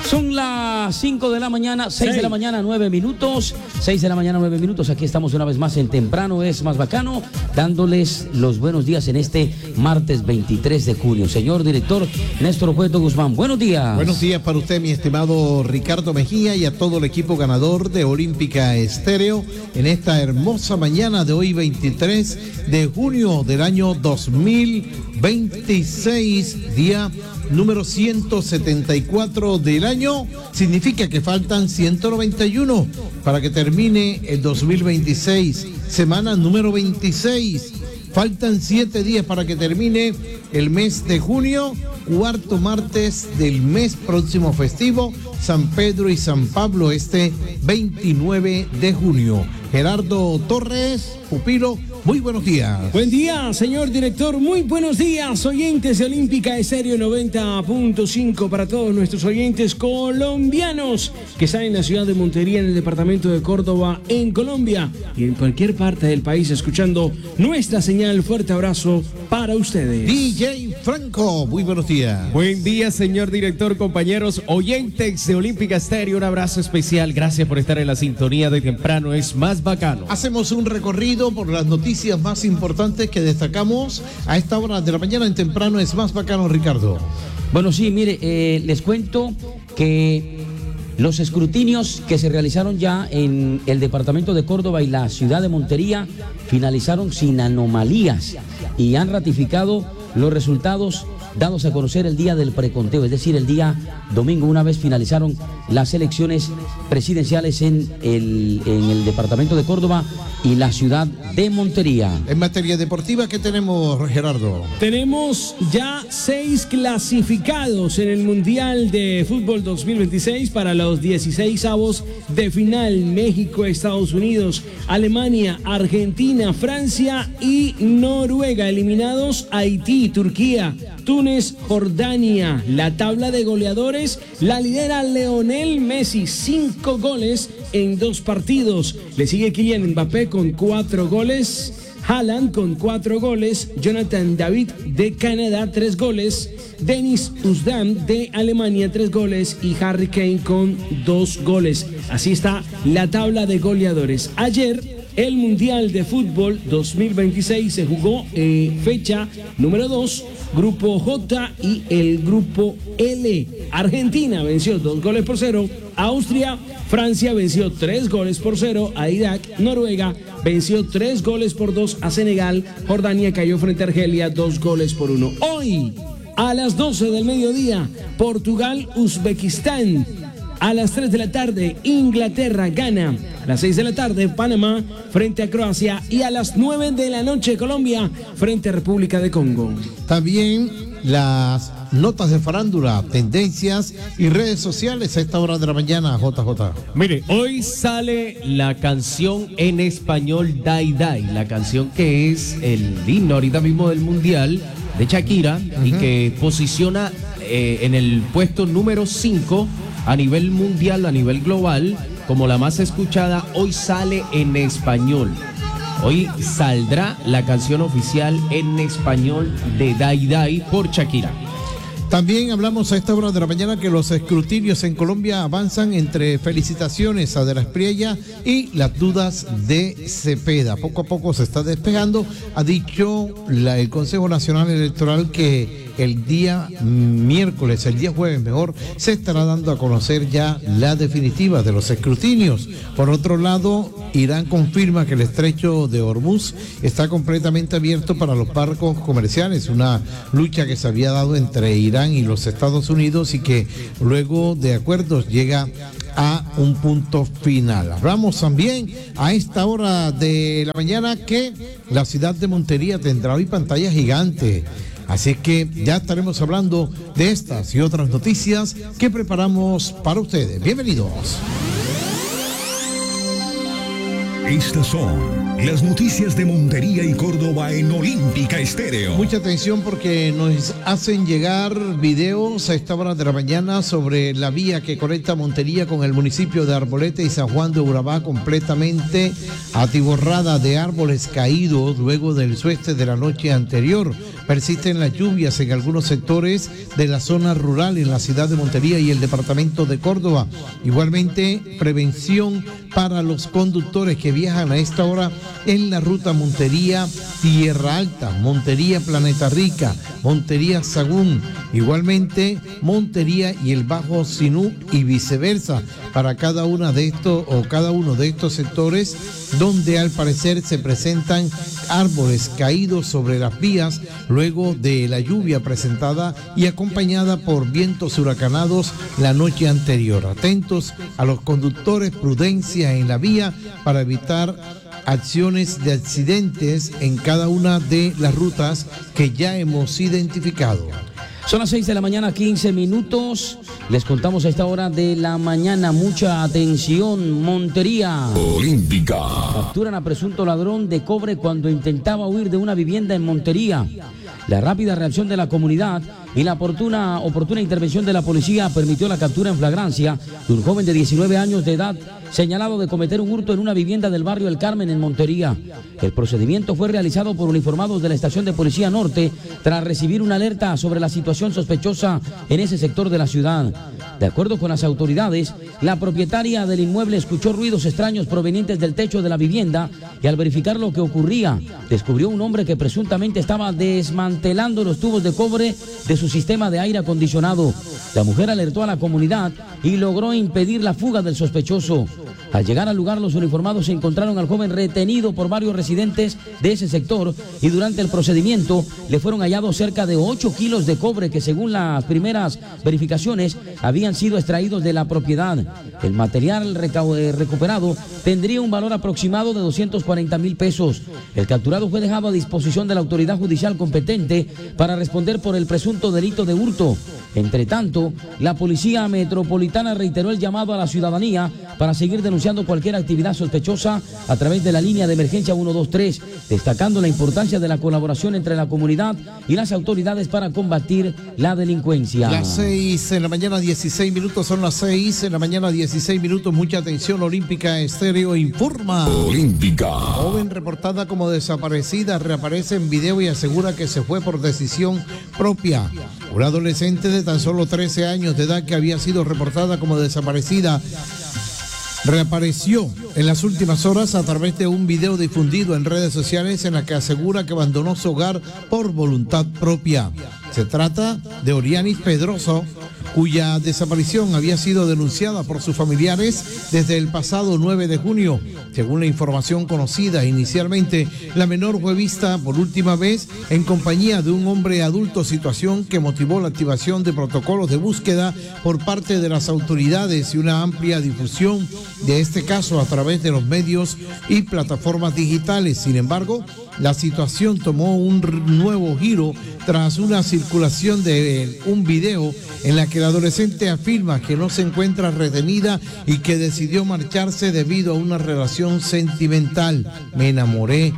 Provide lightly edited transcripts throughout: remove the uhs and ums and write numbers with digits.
Son las 5 de la mañana, 6 de la mañana, 9 minutos. 6 de la mañana, 9 minutos. Aquí estamos una vez más en Temprano es Más Bacano, dándoles los buenos días en este martes 23 de junio. Señor director Néstor Cueto Guzmán, buenos días. Buenos días para usted, mi estimado Ricardo Mejía, y a todo el equipo ganador de Olímpica Estéreo en esta hermosa mañana de hoy, 23 de junio del año 2026, día número 174 del año. Significa que faltan 191 para que termine el 2026, semana número 26. Faltan 7 días para que termine el mes de junio, cuarto martes del mes próximo festivo, San Pedro y San Pablo, este 29 de junio. Gerardo Torres, pupilo, muy buenos días. Buen día, señor director. Muy buenos días, oyentes de Olímpica Estéreo 90.5 para todos nuestros oyentes colombianos que están en la ciudad de Montería, en el departamento de Córdoba, en Colombia, y en cualquier parte del país escuchando nuestra señal. Fuerte abrazo para ustedes. DJ Franco, muy buenos días. Buen día, señor director, compañeros oyentes de Olímpica Estéreo. Un abrazo especial. Gracias por estar en la sintonía de Temprano es Más Bacano. Hacemos un recorrido por las noticias más importantes que destacamos a esta hora de la mañana en Temprano es Más Bacano, Ricardo. Bueno, sí, mire, les cuento que los escrutinios que se realizaron ya en el departamento de Córdoba y la ciudad de Montería finalizaron sin anomalías y han ratificado los resultados dados a conocer el día del preconteo, es decir, el día domingo, una vez finalizaron las elecciones presidenciales en el departamento de Córdoba y la ciudad de Montería. En materia deportiva, ¿qué tenemos, Gerardo? Tenemos ya 6 clasificados en el Mundial de Fútbol 2026 para los 16avos de final. México, Estados Unidos, Alemania, Argentina, Francia y Noruega. Eliminados Haití, Turquía, Túnez, Jordania. La tabla de goleadores la lidera Lionel Messi, 5 goles en 2 partidos. Le sigue Kylian Mbappé con 4 goles. Haaland con 4 goles. Jonathan David de Canadá, 3 goles. Denis Uzdam de Alemania, 3 goles. Y Harry Kane con 2 goles. Así está la tabla de goleadores. Ayer el Mundial de Fútbol 2026 se jugó fecha número 2, Grupo J y el Grupo L. Argentina venció 2-0 a Austria, Francia venció 3-0 a Irak, Noruega venció 3-2 a Senegal, Jordania cayó frente a Argelia 2-1. Hoy, a las 12 del mediodía, Portugal, Uzbekistán. A las 3 de la tarde, Inglaterra gana. A las 6 de la tarde, Panamá frente a Croacia. Y a las 9 de la noche, Colombia frente a República de Congo. También las notas de farándula, tendencias y redes sociales a esta hora de la mañana, JJ. Mire, hoy sale la canción en español Dai Dai, la canción que es el himno ahorita mismo del Mundial de Shakira, y que posiciona en el puesto número 5 a nivel mundial, a nivel global, como la más escuchada. Hoy sale en español. Hoy saldrá la canción oficial en español de Dai Dai por Shakira. También hablamos a esta hora de la mañana que los escrutinios en Colombia avanzan entre felicitaciones a De la Espriella y las dudas de Cepeda. Poco a poco se está despegando. Ha dicho el Consejo Nacional Electoral que el día miércoles, el día jueves mejor, se estará dando a conocer ya la definitiva de los escrutinios. Por otro lado, Irán confirma que el estrecho de Hormuz está completamente abierto para los barcos comerciales, una lucha que se había dado entre Irán y los Estados Unidos y que luego de acuerdos llega a un punto final. Hablamos también a esta hora de la mañana que la ciudad de Montería tendrá hoy pantalla gigante. Así que ya estaremos hablando de estas y otras noticias que preparamos para ustedes. Bienvenidos. Estas son las noticias de Montería y Córdoba en Olímpica Estéreo. Mucha atención porque nos hacen llegar videos a esta hora de la mañana sobre la vía que conecta Montería con el municipio de Arboleta y San Juan de Urabá, completamente atiborrada de árboles caídos luego del sueste de la noche anterior. Persisten las lluvias en algunos sectores de la zona rural en la ciudad de Montería y el departamento de Córdoba. Igualmente, prevención para los conductores que viajan a esta hora en la ruta Montería-Tierra Alta, Montería-Planeta Rica, Montería-Sagún, igualmente Montería y el Bajo Sinú y viceversa, para cada uno de estos sectores donde al parecer se presentan árboles caídos sobre las vías luego de la lluvia presentada y acompañada por vientos huracanados la noche anterior. Atentos a los conductores, prudencia en la vía para evitar acciones de accidentes en cada una de las rutas que ya hemos identificado. Son las 6 de la mañana, 15 minutos. Les contamos a esta hora de la mañana. Mucha atención, Montería. Olímpica. Capturan a presunto ladrón de cobre cuando intentaba huir de una vivienda en Montería. La rápida reacción de la comunidad y la oportuna intervención de la policía permitió la captura en flagrancia de un joven de 19 años de edad señalado de cometer un hurto en una vivienda del barrio El Carmen en Montería. El procedimiento fue realizado por uniformados de la estación de Policía Norte tras recibir una alerta sobre la situación sospechosa en ese sector de la ciudad. De acuerdo con las autoridades, la propietaria del inmueble escuchó ruidos extraños provenientes del techo de la vivienda y al verificar lo que ocurría, descubrió un hombre que presuntamente estaba desmantelando los tubos de cobre de su sistema de aire acondicionado. La mujer alertó a la comunidad y logró impedir la fuga del sospechoso. Al llegar al lugar, los uniformados encontraron al joven retenido por varios residentes de ese sector y durante el procedimiento le fueron hallados cerca de 8 kilos de cobre que, según las primeras verificaciones, habían sido extraídos de la propiedad. El material recuperado tendría un valor aproximado de 240,000 pesos. El capturado fue dejado a disposición de la autoridad judicial competente para responder por el presunto delito de hurto. Entre tanto, la Policía Metropolitana reiteró el llamado a la ciudadanía para seguir denunciando cualquier actividad sospechosa a través de la línea de emergencia 123, destacando la importancia de la colaboración entre la comunidad y las autoridades para combatir la delincuencia. Las 6 de la mañana, 16 minutos, son las 6 de la mañana, 16 minutos. Mucha atención, Olímpica Estéreo informa. Olímpica. Joven reportada como desaparecida reaparece en video y asegura que se fue por decisión propia. Una adolescente de tan solo 13 años de edad que había sido reportada como desaparecida reapareció en las últimas horas a través de un video difundido en redes sociales en la que asegura que abandonó su hogar por voluntad propia. Se trata de Orianis Pedroso, cuya desaparición había sido denunciada por sus familiares desde el pasado 9 de junio. Según la información conocida inicialmente, la menor fue vista por última vez en compañía de un hombre adulto, situación que motivó la activación de protocolos de búsqueda por parte de las autoridades y una amplia difusión de este caso a través de los medios y plataformas digitales. Sin embargo, la situación tomó un nuevo giro tras una circulación de un video en la que la adolescente afirma que no se encuentra retenida y que decidió marcharse debido a una relación sentimental. Me enamoré,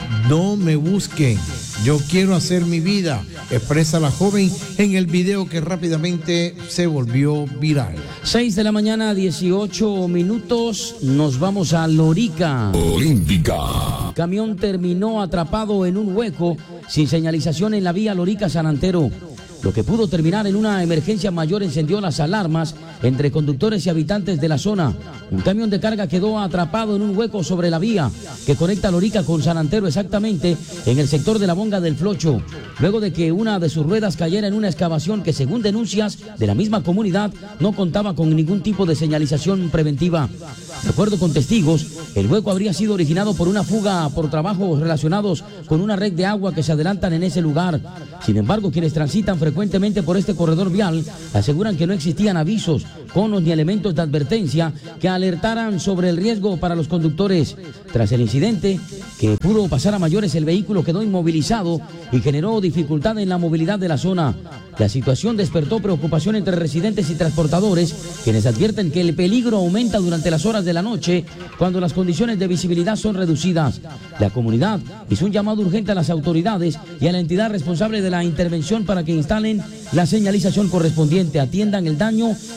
no me busquen, yo quiero hacer mi vida, expresa la joven en el video que rápidamente se volvió viral. 6 de la mañana, 18 minutos, nos vamos a Lorica. Olímpica. El camión terminó atrapado en un hueco sin señalización en la vía Lorica-San Antero. Lo que pudo terminar en una emergencia mayor encendió las alarmas entre conductores y habitantes de la zona. Un camión de carga quedó atrapado en un hueco sobre la vía que conecta Lorica con San Antero, exactamente en el sector de la Bonga del Flocho, luego de que una de sus ruedas cayera en una excavación que, según denuncias de la misma comunidad, no contaba con ningún tipo de señalización preventiva. De acuerdo con testigos, el hueco habría sido originado por una fuga por trabajos relacionados con una red de agua que se adelantan en ese lugar. Sin embargo, quienes transitan frecuentemente por este corredor vial aseguran que no existían avisos, conos ni elementos de advertencia que alertaran sobre el riesgo para los conductores. Tras el incidente, que pudo pasar a mayores, el vehículo quedó inmovilizado y generó dificultad en la movilidad de la zona. La situación despertó preocupación entre residentes y transportadores, quienes advierten que el peligro aumenta durante las horas de la noche cuando las condiciones de visibilidad son reducidas. La comunidad hizo un llamado urgente a las autoridades y a la entidad responsable de la intervención para que instalen la señalización correspondiente, atiendan el daño y adopten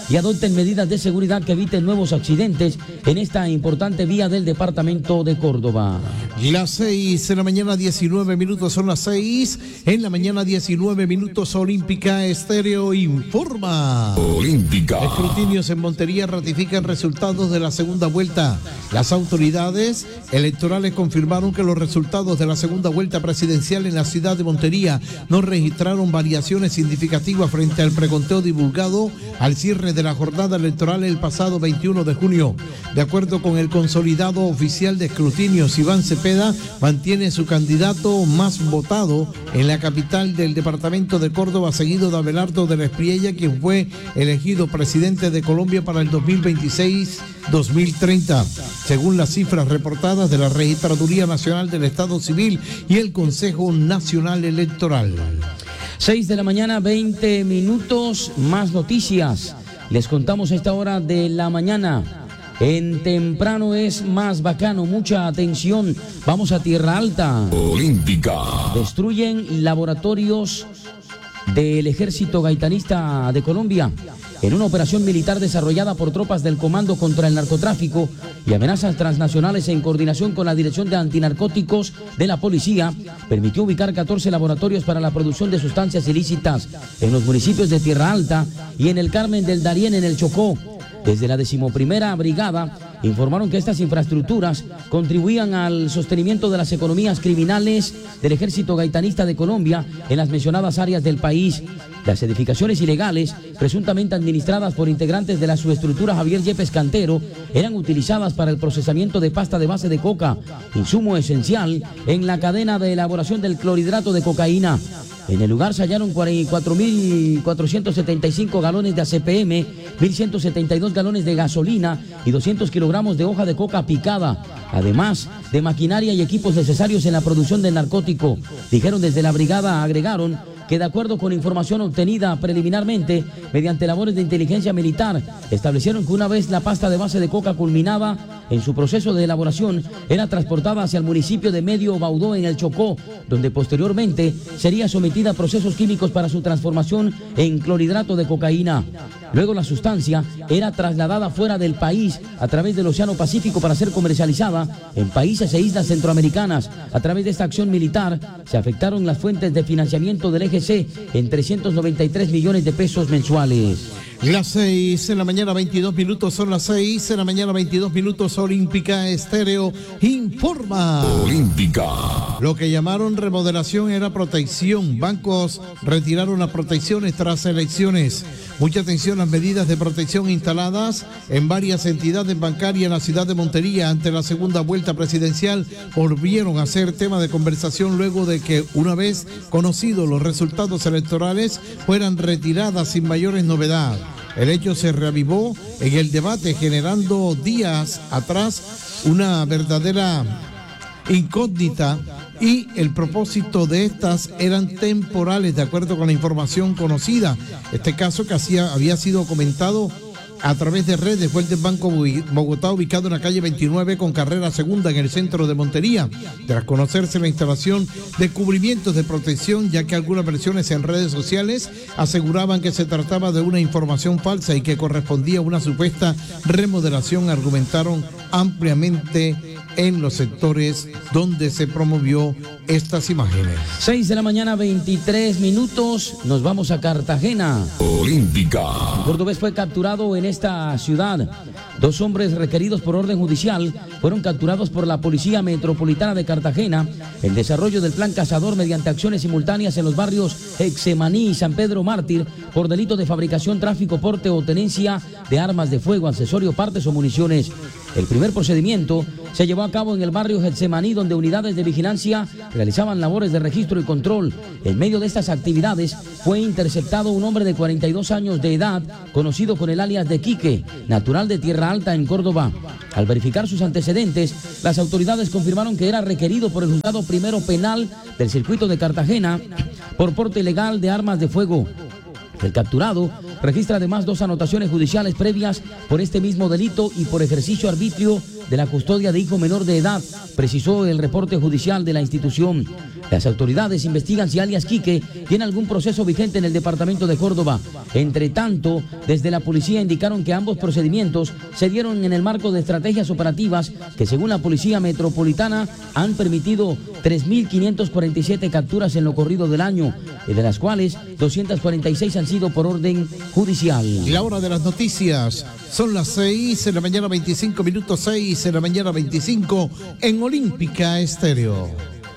adopten medidas de seguridad que eviten nuevos accidentes en esta importante vía del departamento de Córdoba. Las 6 de la mañana, 19 minutos, son las 6 en la mañana, 19 minutos. Olímpica Estéreo informa. Olímpica. Escrutinios en Montería ratifican resultados de la segunda vuelta. Las autoridades electorales confirmaron que los resultados de la segunda vuelta presidencial en la ciudad de Montería no registraron variaciones significativas frente al preconteo divulgado al cierre de la jornada electoral el pasado 21 de junio. De acuerdo con el consolidado oficial de escrutinios, Iván Cepeda mantiene su candidato más votado en la capital del departamento de Córdoba, seguido de Abelardo de la Espriella, quien fue elegido presidente de Colombia para el 2026-2030, según las cifras reportadas de la Registraduría Nacional del Estado Civil y el Consejo Nacional Electoral. 6 de la mañana, 20 minutos, más noticias. Les contamos a esta hora de la mañana. En temprano es más bacano, mucha atención. Vamos a Tierra Alta. Olímpica. Destruyen laboratorios del Ejército Gaitanista de Colombia en una operación militar desarrollada por tropas del Comando contra el Narcotráfico y Amenazas Transnacionales en coordinación con la Dirección de Antinarcóticos de la Policía. Permitió ubicar 14 laboratorios para la producción de sustancias ilícitas en los municipios de Tierra Alta y en el Carmen del Darién, en el Chocó. Desde la 11ª Brigada informaron que estas infraestructuras contribuían al sostenimiento de las economías criminales del Ejército Gaitanista de Colombia en las mencionadas áreas del país. Las edificaciones ilegales, presuntamente administradas por integrantes de la subestructura Javier Yepes Cantero, eran utilizadas para el procesamiento de pasta de base de coca, insumo esencial en la cadena de elaboración del clorhidrato de cocaína. En el lugar se hallaron 44.475 galones de ACPM, 1.172 galones de gasolina y 200 kilogramos de hoja de coca picada, además de maquinaria y equipos necesarios en la producción del narcótico. Dijeron desde la brigada, agregaron que de acuerdo con información obtenida preliminarmente mediante labores de inteligencia militar, establecieron que una vez la pasta de base de coca culminaba en su proceso de elaboración, era transportada hacia el municipio de Medio Baudó, en el Chocó, donde posteriormente sería sometida a procesos químicos para su transformación en clorhidrato de cocaína. Luego la sustancia era trasladada fuera del país a través del Océano Pacífico para ser comercializada en países e islas centroamericanas. A través de esta acción militar se afectaron las fuentes de financiamiento del EGC en 393 millones de pesos mensuales. Las 6 de la mañana, 22 minutos, son las 6 de la mañana, 22 minutos. Olímpica Estéreo informa. Olímpica. Lo que llamaron remodelación era protección. Bancos retiraron las protecciones tras elecciones. Mucha atención, las medidas de protección instaladas en varias entidades bancarias en la ciudad de Montería ante la segunda vuelta presidencial volvieron a ser tema de conversación luego de que, una vez conocidos los resultados electorales, fueran retiradas sin mayores novedades. El hecho se reavivó en el debate, generando días atrás una verdadera incógnita, y el propósito de estas eran temporales, de acuerdo con la información conocida. Este caso que había sido comentado a través de redes fue el del Banco Bogotá, ubicado en la calle 29 con carrera segunda en el centro de Montería. Tras conocerse la instalación de cubrimientos de protección, ya que algunas versiones en redes sociales aseguraban que se trataba de una información falsa y que correspondía a una supuesta remodelación, argumentaron ampliamente en los sectores donde se promovió estas imágenes. 6 de la mañana, 23 minutos, nos vamos a Cartagena. Olímpica. Un cordobés fue capturado en esta ciudad. 2 hombres requeridos por orden judicial fueron capturados por la Policía Metropolitana de Cartagena en desarrollo del plan Cazador mediante acciones simultáneas en los barrios Hexemaní y San Pedro Mártir por delito de fabricación, tráfico, porte o tenencia de armas de fuego, accesorios, partes o municiones. El primer procedimiento se llevó a cabo en el barrio Getsemaní, donde unidades de vigilancia realizaban labores de registro y control. En medio de estas actividades fue interceptado un hombre de 42 años de edad, conocido con el alias de Quique, natural de Tierra Alta, en Córdoba. Al verificar sus antecedentes, las autoridades confirmaron que era requerido por el Juzgado Primero Penal del Circuito de Cartagena por porte ilegal de armas de fuego. El capturado registra además 2 anotaciones judiciales previas por este mismo delito y por ejercicio arbitrio de la custodia de hijo menor de edad, precisó el reporte judicial de la institución. Las autoridades investigan si alias Quique tiene algún proceso vigente en el departamento de Córdoba. Entre tanto, desde la policía indicaron que ambos procedimientos se dieron en el marco de estrategias operativas que, según la Policía Metropolitana, han permitido 3.547 capturas en lo corrido del año, de las cuales 246 han sido por orden judicial. La hora de las noticias son las 6 de la mañana 25 minutos, 6 de la mañana 25 en Olímpica Estéreo.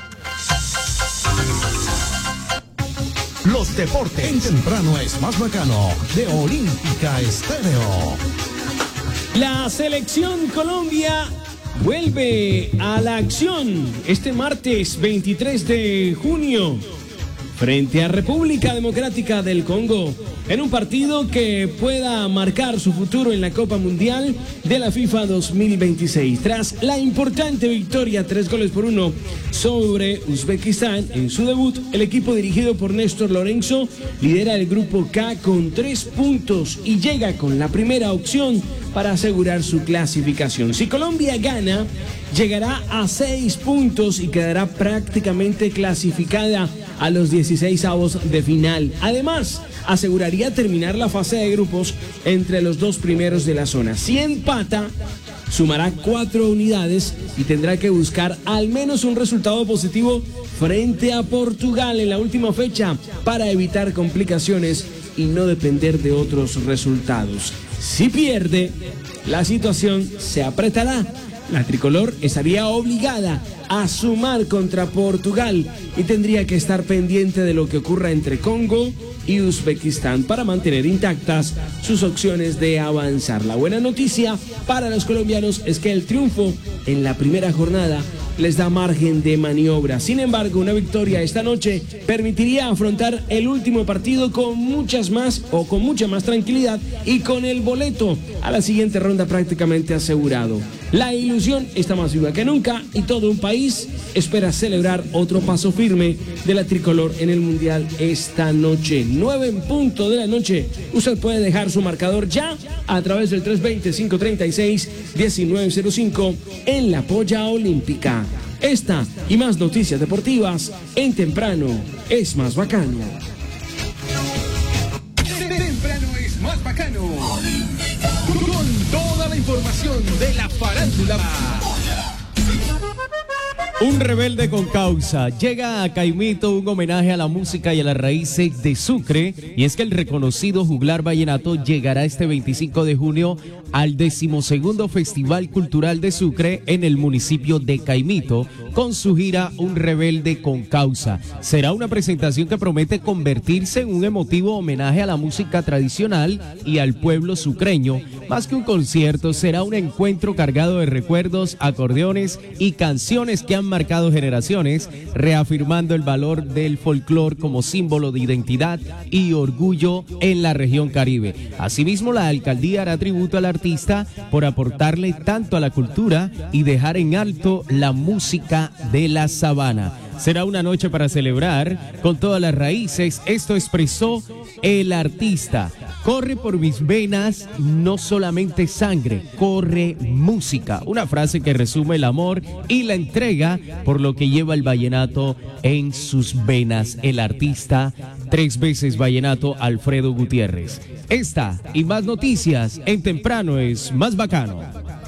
Los deportes en temprano es más bacano de Olímpica Estéreo. La selección Colombia vuelve a la acción este martes 23 de junio frente a República Democrática del Congo, en un partido que pueda marcar su futuro en la Copa Mundial de la FIFA 2026. Tras la importante victoria 3-1 sobre Uzbekistán en su debut, el equipo dirigido por Néstor Lorenzo lidera el grupo K con 3 puntos y llega con la primera opción para asegurar su clasificación. Si Colombia gana, llegará a 6 puntos y quedará prácticamente clasificada a los 16avos de final. Además, aseguraría terminar la fase de grupos entre los 2 primeros de la zona. Si empata, sumará 4 unidades y tendrá que buscar al menos un resultado positivo frente a Portugal en la última fecha para evitar complicaciones y no depender de otros resultados. Si pierde, la situación se apretará. La tricolor estaría obligada a sumar contra Portugal y tendría que estar pendiente de lo que ocurra entre Congo y Uzbekistán para mantener intactas sus opciones de avanzar. La buena noticia para los colombianos es que el triunfo en la primera jornada les da margen de maniobra. Sin embargo, una victoria esta noche permitiría afrontar el último partido con mucha más tranquilidad y con el boleto a la siguiente ronda prácticamente asegurado. La ilusión está más viva que nunca y todo un país espera celebrar otro paso firme de la tricolor en el Mundial esta noche. 9:00 de la noche. Usted puede dejar su marcador ya a través del 320-536-1905 en la Polla Olímpica. Esta y más noticias deportivas en Temprano es más bacano. Temprano es más bacano. Con toda la información de la farándula. Un rebelde con causa. Llega a Caimito un homenaje a la música y a las raíces de Sucre, y es que el reconocido juglar vallenato llegará este 25 de junio al 12º Festival Cultural de Sucre en el municipio de Caimito con su gira Un Rebelde con Causa. Será una presentación que promete convertirse en un emotivo homenaje a la música tradicional y al pueblo sucreño. Más que un concierto, será un encuentro cargado de recuerdos, acordeones y canciones que han marcado generaciones, reafirmando el valor del folclore como símbolo de identidad y orgullo en la región Caribe. Asimismo, la alcaldía hará tributo al artista por aportarle tanto a la cultura y dejar en alto la música de la sabana. Será una noche para celebrar con todas las raíces. Esto expresó el artista. Corre por mis venas no solamente sangre, corre música. Una frase que resume el amor y la entrega por lo que lleva el vallenato en sus venas. El artista, 3 veces vallenato, Alfredo Gutiérrez. Esta y más noticias en Temprano es más bacano.